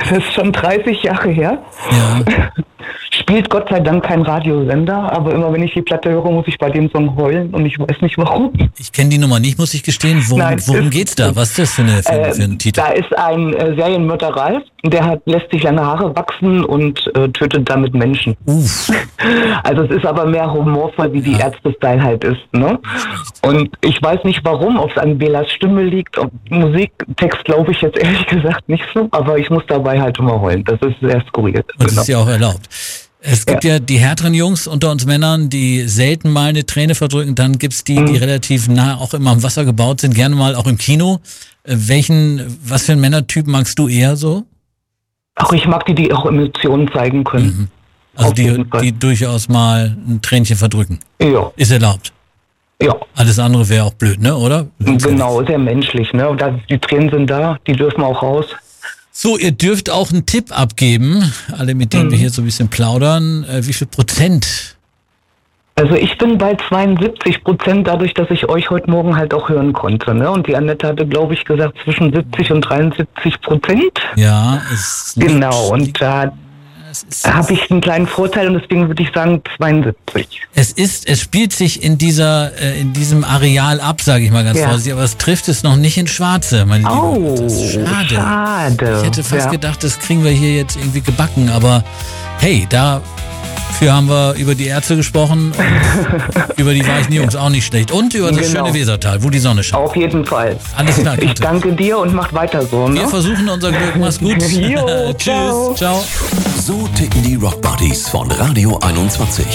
Das ist schon 30 Jahre her. Ja. Spielt Gott sei Dank kein Radiosender, aber immer wenn ich die Platte höre, muss ich bei dem Song heulen und ich weiß nicht warum. Ich kenne die Nummer nicht, muss ich gestehen. Worum geht's da? Was ist das für ein Titel? Da ist ein Serienmörder Ralf, der lässt sich lange Haare wachsen und tötet damit Menschen. Also es ist aber mehr humorvoll, wie die Ärzte-Style halt ist. Ne? Und ich weiß nicht warum, ob es an Belas Stimme liegt, ob Musiktext glaube ich jetzt ehrlich gesagt nicht so, aber ich muss dabei halt immer heulen. Das ist sehr skurril. Und das ist ja auch erlaubt. Es gibt ja die härteren Jungs unter uns Männern, die selten mal eine Träne verdrücken. Dann gibt's die relativ nah auch immer am Wasser gebaut sind, gerne mal auch im Kino. Was für einen Männertyp magst du eher so? Ach, ich mag die auch Emotionen zeigen können. Also die durchaus mal ein Tränchen verdrücken. Ja. Ist erlaubt. Ja. Alles andere wäre auch blöd, ne, oder? Genau, sehr menschlich, ne? Und die Tränen sind da, die dürfen auch raus. So, ihr dürft auch einen Tipp abgeben, alle mit denen wir hier so ein bisschen plaudern. Wie viel Prozent? Also ich bin bei 72%, dadurch, dass ich euch heute Morgen halt auch hören konnte. Ne? Und die Annette hatte, glaube ich, gesagt zwischen 70 und 73%. Ja, genau. Und da habe ich einen kleinen Vorteil und deswegen würde ich sagen 72. Es spielt sich in diesem Areal ab, sage ich mal ganz vorsichtig, aber es trifft es noch nicht in Schwarze, meine Liebe. Oh, das ist schade. Ich hätte fast gedacht, das kriegen wir hier jetzt irgendwie gebacken, aber hey, dafür haben wir über die Ärzte gesprochen und über die weichen Jungs auch nicht schlecht. Und über das schöne Wesertal, wo die Sonne scheint. Auf jeden Fall. Alles klar, Katrin. Ich danke dir und macht weiter so. Ne? Wir versuchen unser Glück. Mach's gut. Jo, Tschüss. Ciao. So ticken die Rockbuddies von Radio 21.